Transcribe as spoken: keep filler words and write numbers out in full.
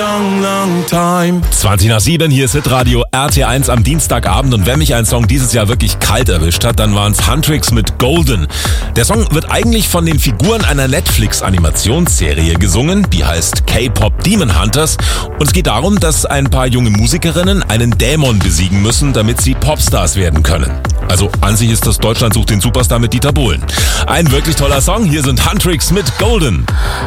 long, long time. zwanzig nach sieben, hier ist Hitradio R T eins am Dienstagabend und wenn mich ein Song dieses Jahr wirklich kalt erwischt hat, dann waren es Huntrix mit Golden. Der Song wird eigentlich von den Figuren einer Netflix-Animationsserie gesungen, die heißt K-Pop Demon Hunters und es geht darum, dass ein paar junge Musikerinnen einen Dämon besiegen müssen, damit sie Popstars werden können. Also an sich ist das Deutschland sucht den Superstar mit Dieter Bohlen. Ein wirklich toller Song, hier sind Huntrix mit Golden.